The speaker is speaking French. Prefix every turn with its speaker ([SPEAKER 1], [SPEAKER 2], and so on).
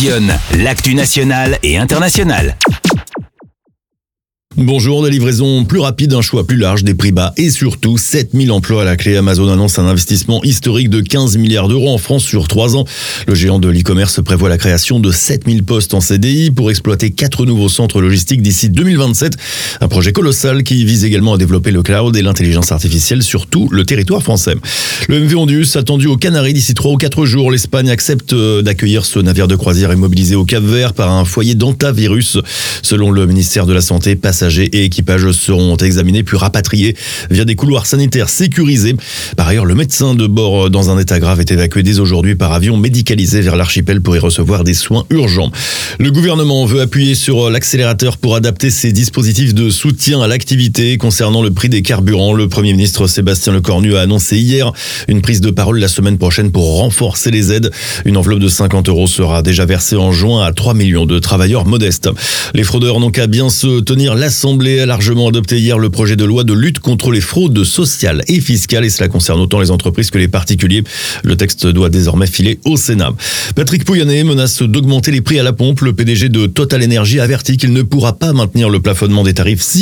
[SPEAKER 1] Dionne, l'actu nationale et internationale.
[SPEAKER 2] Bonjour, des livraisons plus rapides, un choix plus large, des prix bas et surtout 7000 emplois à la clé. Amazon annonce un investissement historique de 15 milliards d'euros en France sur 3 ans. Le géant de l'e-commerce prévoit la création de 7000 postes en CDI pour exploiter 4 nouveaux centres logistiques d'ici 2027. Un projet colossal qui vise également à développer le cloud et l'intelligence artificielle sur tout le territoire français. Le MV Ondius attendu aux Canaries d'ici 3 ou 4 jours. L'Espagne accepte d'accueillir ce navire de croisière immobilisé au Cap-Vert par un foyer d'hantavirus. Selon le ministère de la Santé, passagers et équipages seront examinés puis rapatriés via des couloirs sanitaires sécurisés. Par ailleurs, le médecin de bord dans un état grave est évacué dès aujourd'hui par avion médicalisé vers l'archipel pour y recevoir des soins urgents. Le gouvernement veut appuyer sur l'accélérateur pour adapter ses dispositifs de soutien à l'activité concernant le prix des carburants. Le Premier ministre Sébastien Lecornu a annoncé hier une prise de parole la semaine prochaine pour renforcer les aides. Une enveloppe de 50 € sera déjà versée en juin à 3 millions de travailleurs modestes. Les fraudeurs n'ont qu'à bien se tenir. L'Assemblée a largement adopté hier le projet de loi de lutte contre les fraudes sociales et fiscales et cela concerne autant les entreprises que les particuliers. Le texte doit désormais filer au Sénat. Patrick Pouyanné menace d'augmenter les prix à la pompe. Le PDG de Total Energy avertit qu'il ne pourra pas maintenir le plafonnement des tarifs si